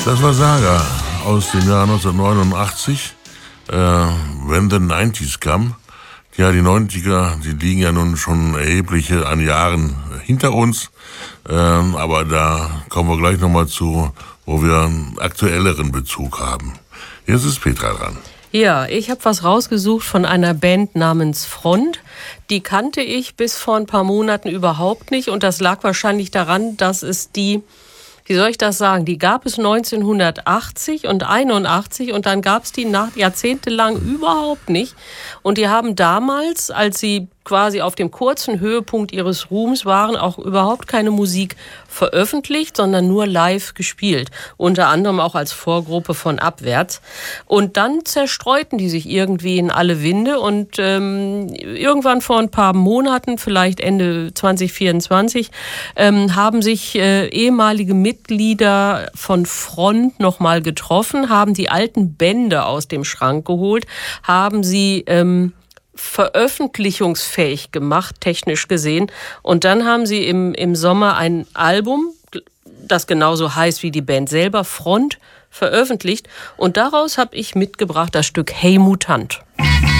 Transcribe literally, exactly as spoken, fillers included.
Das war Saga aus dem Jahr neunzehnhundertneunundachtzig, äh, When the nineties Come. Ja, die neunziger, die liegen ja nun schon erhebliche an Jahren hinter uns, ähm, aber da kommen wir gleich nochmal zu, wo wir einen aktuelleren Bezug haben. Jetzt ist Petra dran. Ja, ich habe was rausgesucht von einer Band namens Front. Die kannte ich bis vor ein paar Monaten überhaupt nicht und das lag wahrscheinlich daran, dass es die... Wie soll ich das sagen? Die gab es neunzehnhundertachtzig und einundachtzig und dann gab es die nach jahrzehntelang überhaupt nicht. Und die haben damals, als sie quasi auf dem kurzen Höhepunkt ihres Ruhms waren, auch überhaupt keine Musik veröffentlicht, sondern nur live gespielt. Unter anderem auch als Vorgruppe von Abwärts. Und dann zerstreuten die sich irgendwie in alle Winde und ähm, irgendwann vor ein paar Monaten, vielleicht Ende zwanzig vierundzwanzig, ähm, haben sich äh, ehemalige Mitglieder von Front nochmal getroffen, haben die alten Bände aus dem Schrank geholt, haben sie ähm, veröffentlichungsfähig gemacht, technisch gesehen. Und dann haben sie im, im Sommer ein Album, das genauso heißt wie die Band selber, Front, veröffentlicht. Und daraus habe ich mitgebracht das Stück Hey Mutant.